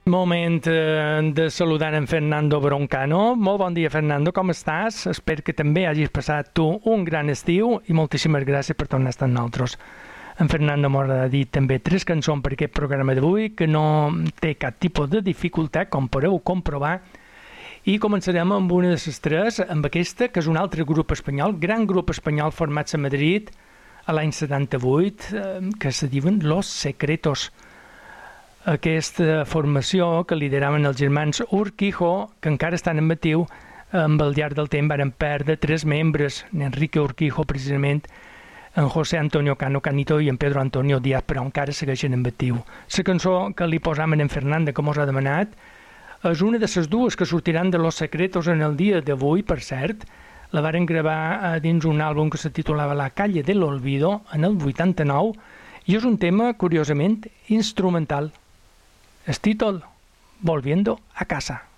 Moment de saludar en Fernando Broncano. Molt bon dia, Fernando, com estàs? Espero que també hagis passat tu un gran estiu i moltíssimes gràcies per tornar a estar amb nosaltres. En Fernando m'ha dit també 3 cançons per aquest programa d'avui, que no té cap tipus de dificultat, com podeu comprovar. I començarem amb una de les 3, amb aquesta, que és un altre grup espanyol, gran grup espanyol format a Madrid a l'any 78, que se diuen Los Secretos. Aquesta formació que lideraven els germans Urquijo, que encara estan en actiu, amb el llarg del temps varen perdre 3 membres, Enrique Urquijo precisament, en José Antonio Cano Canito i en Pedro Antonio Díaz, però encara segueixen en actiu. La cançó que li posaven en Fernanda, com us ha demanat, és una de les dues que sortiran de Los Secretos en el dia d'avui, per cert. La varen gravar dins un àlbum que se titulava La calle del olvido, en el 89, i és un tema, curiosament, instrumental. El títol, Volviendo a casa.